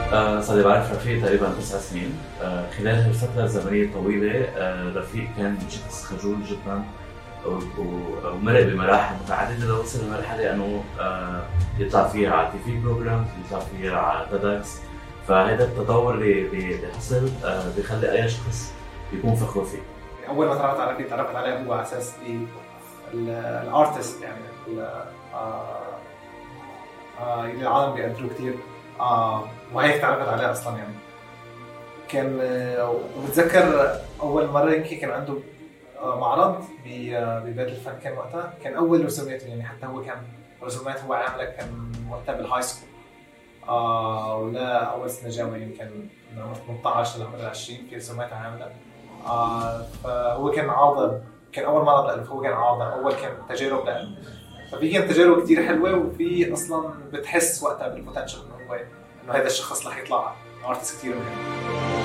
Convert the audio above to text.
صار بعرف رفيق تقريبا 9 سنين. خلال هالفترة الزمنية الطويلة رفيق كان شخص خجول جدا ومرق بمراحل متعددة لوصل لمرحلة انه يطلع فيها على تي في بروجرام، يطلع فيها على تيدكس. فهذا التطور اللي حصل بيخلي اي شخص يكون فخور فيه. اول ما تعرفت عليه هو على اساس الارتست، يعني اللي العالم بيقدروه كتير، وهيك تعرفت عليه اصلا. يعني كان وبتذكر اول مره يمكن كان عنده معرض ببيت الفن، كان وقتها كان اول رسوماته، يعني حتى هو كان رسومات هو عامله كان وقتها بالهاي سكول، ولا اول سنه جامعه، يمكن من عمر 18 لعمر 20 في رسومات عامله. فهو كان عاضل، كان اول معرض له، فهو كان عاضل، اول كان تجارب له، ففي كانت تجارب كتير حلوه، وفي اصلا بتحس وقتها بالبوتنشل انه هذا الشخص رح يطلع ارتست كتير مهم.